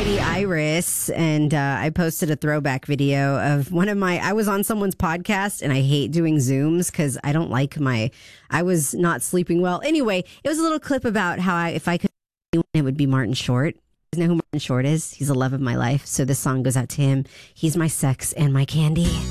Mighty Iris, and I posted a throwback video of I was on someone's podcast, and I hate doing Zooms because I don't like I was not sleeping well. Anyway, it was a little clip about how if I could, it would be Martin Short. You know who Martin Short is? He's the love of my life. So this song goes out to him. He's my sex and my candy.